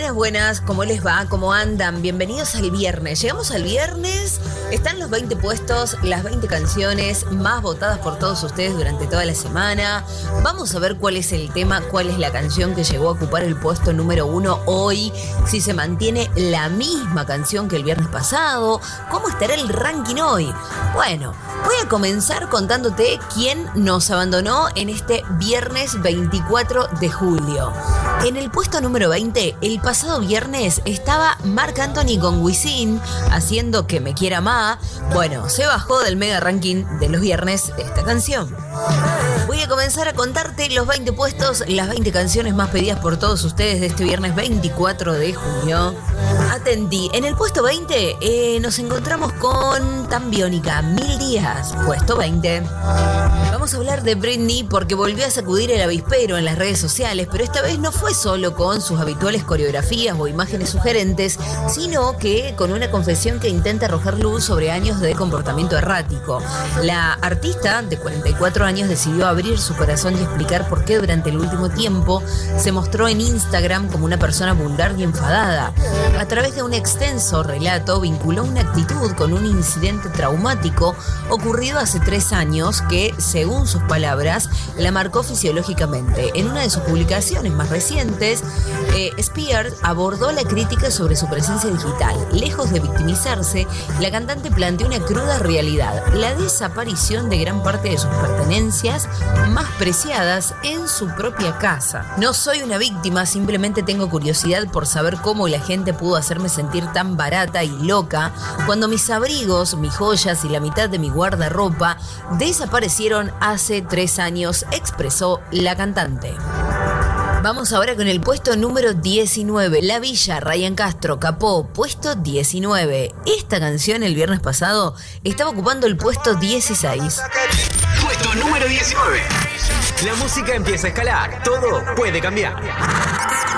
Buenas, buenas, ¿cómo les va? ¿Cómo andan? Bienvenidos al viernes. Llegamos al viernes, están los 20 puestos, las 20 canciones más votadas por todos ustedes durante toda la semana. Vamos a ver cuál es el tema, cuál es la canción que llegó a ocupar el puesto número 1 hoy, si se mantiene la misma canción que el viernes pasado, cómo estará el ranking hoy. Bueno, voy a comenzar contándote quién nos abandonó en este viernes 24 de julio. En el puesto número 20, el pasado viernes estaba Marc Anthony con Wisin haciendo Que Me Quiera Más. Bueno, se bajó del mega ranking de los viernes esta canción. Voy a comenzar a contarte los 20 puestos, las 20 canciones más pedidas por todos ustedes de este viernes 24 de junio. Atendí, en el puesto 20 nos encontramos con Tan Biónica, 1000 días, puesto 20. Vamos a hablar de Britney porque volvió a sacudir el avispero en las redes sociales, pero esta vez no fue solo con sus habituales coreografías o imágenes sugerentes, sino que con una confesión que intenta arrojar luz sobre años de comportamiento errático. La artista de 44 años decidió abrir su corazón y explicar por qué durante el último tiempo se mostró en Instagram como una persona vulgar y enfadada. A través de un extenso relato vinculó una actitud con un incidente traumático ocurrido hace 3 años que, según sus palabras, la marcó fisiológicamente. En una de sus publicaciones más recientes, Spears abordó la crítica sobre su presencia digital. Lejos de victimizarse, la cantante planteó una cruda realidad: la desaparición de gran parte de sus pertenencias más preciadas en su propia casa. No soy una víctima, simplemente tengo curiosidad por saber cómo la gente pudo hacerme sentir tan barata y loca cuando mis abrigos, mis joyas y la mitad de mi guardarropa desaparecieron hace 3 años, expresó la cantante. Vamos ahora con el puesto número 19, La Villa, Ryan Castro, Capó, puesto 19. Esta canción el viernes pasado estaba ocupando el puesto 16. Puesto número 19. La música empieza a escalar, todo puede cambiar.